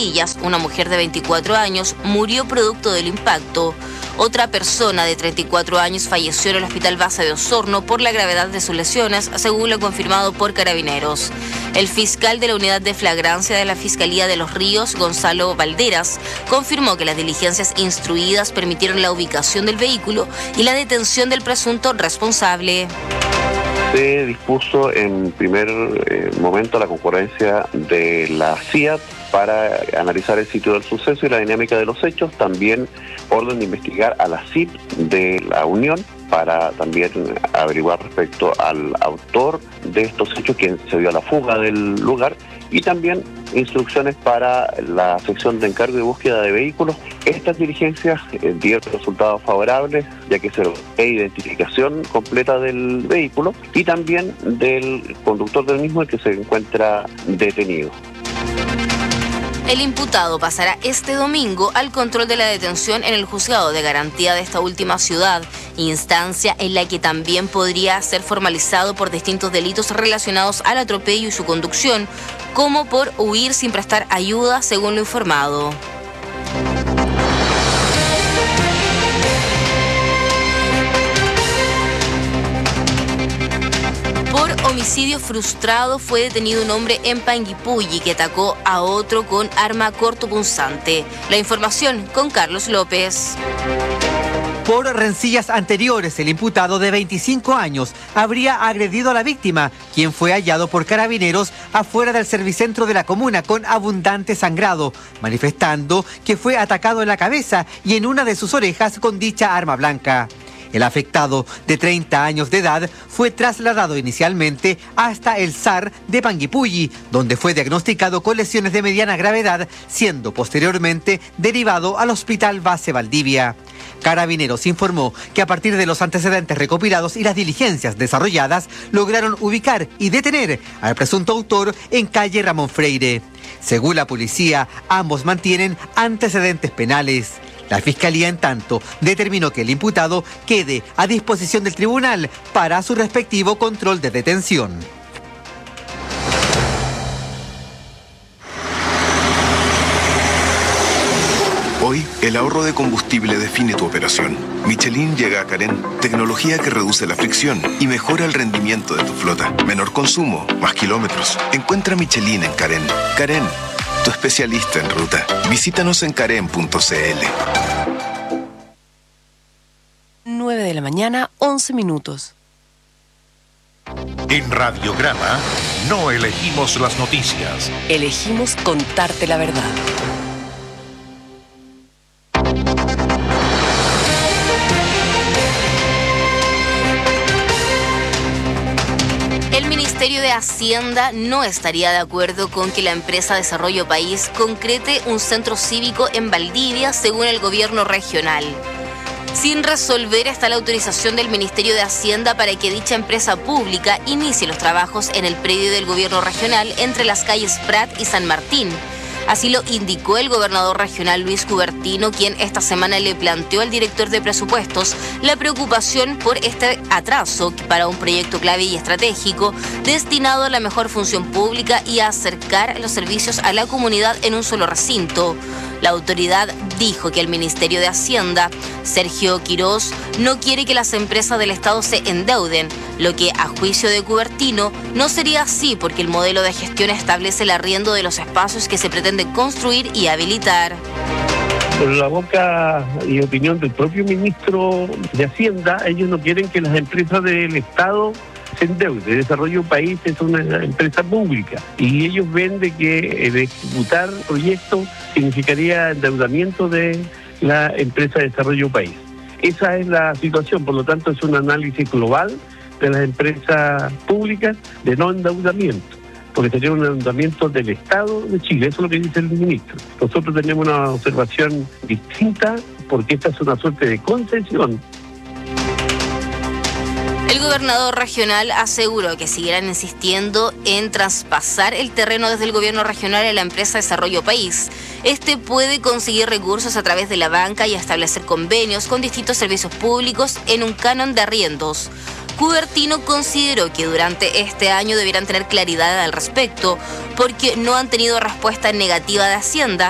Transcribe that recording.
rodillas. Una mujer de 24 años murió producto del impacto. Otra persona de 34 años falleció en el Hospital Base de Osorno por la gravedad de sus lesiones, según lo confirmado por Carabineros. El fiscal de la Unidad de Flagrancia de la Fiscalía de Los Ríos, Gonzalo Valderas, confirmó que las diligencias instruidas permitieron la ubicación del vehículo y la detención del presunto responsable. Se dispuso en primer momento la concurrencia de la CIAT para analizar el sitio del suceso y la dinámica de los hechos. También orden de investigar a la CIP de la Unión para también averiguar respecto al autor de estos hechos, quien se dio a la fuga del lugar, y también instrucciones para la sección de encargo y búsqueda de vehículos. Estas diligencias dieron resultados favorables, ya que se logró identificación completa del vehículo y también del conductor del mismo, el que se encuentra detenido. El imputado pasará este domingo al control de la detención en el juzgado de garantía de esta última ciudad, instancia en la que también podría ser formalizado por distintos delitos relacionados al atropello y su conducción, como por huir sin prestar ayuda, según lo informado. Por homicidio frustrado fue detenido un hombre en Panguipulli que atacó a otro con arma cortopunzante. La información con Carlos López. Por rencillas anteriores, el imputado de 25 años habría agredido a la víctima, quien fue hallado por Carabineros afuera del servicentro de la comuna con abundante sangrado, manifestando que fue atacado en la cabeza y en una de sus orejas con dicha arma blanca. El afectado, de 30 años de edad, fue trasladado inicialmente hasta el SAR de Panguipulli, donde fue diagnosticado con lesiones de mediana gravedad, siendo posteriormente derivado al Hospital Base Valdivia. Carabineros informó que a partir de los antecedentes recopilados y las diligencias desarrolladas, lograron ubicar y detener al presunto autor en calle Ramón Freire. Según la policía, ambos mantienen antecedentes penales. La Fiscalía, en tanto, determinó que el imputado quede a disposición del tribunal para su respectivo control de detención. Hoy, el ahorro de combustible define tu operación. Michelin llega a Carén, tecnología que reduce la fricción y mejora el rendimiento de tu flota. Menor consumo, más kilómetros. Encuentra Michelin en Carén. Carén, tu especialista en ruta. Visítanos en carén.cl. 9 de la mañana, 11 minutos. En Radiograma no elegimos las noticias. Elegimos contarte la verdad. El Ministerio de Hacienda no estaría de acuerdo con que la empresa Desarrollo País concrete un centro cívico en Valdivia, según el gobierno regional. Sin resolver está la autorización del Ministerio de Hacienda para que dicha empresa pública inicie los trabajos en el predio del gobierno regional entre las calles Prat y San Martín. Así lo indicó el gobernador regional Luis Cubertino, quien esta semana le planteó al director de presupuestos la preocupación por este atraso para un proyecto clave y estratégico destinado a la mejor función pública y a acercar los servicios a la comunidad en un solo recinto. La autoridad dijo que el Ministerio de Hacienda, Sergio Quirós, no quiere que las empresas del Estado se endeuden, lo que a juicio de Cubertino no sería así porque el modelo de gestión establece el arriendo de los espacios que se pretenden construir y habilitar. Por la boca y opinión del propio ministro de Hacienda, ellos no quieren que las empresas del Estado se endeude. Desarrollo País es una empresa pública y ellos ven de que el ejecutar proyectos significaría endeudamiento de la empresa de Desarrollo País. Esa es la situación, por lo tanto es un análisis global de las empresas públicas de no endeudamiento, porque sería un endeudamiento del Estado de Chile, eso es lo que dice el ministro. Nosotros tenemos una observación distinta porque esta es una suerte de concesión. El gobernador regional aseguró que seguirán insistiendo en traspasar el terreno desde el gobierno regional a la empresa Desarrollo País. Este puede conseguir recursos a través de la banca y establecer convenios con distintos servicios públicos en un canon de arriendos. Cubertino consideró que durante este año deberán tener claridad al respecto, porque no han tenido respuesta negativa de Hacienda,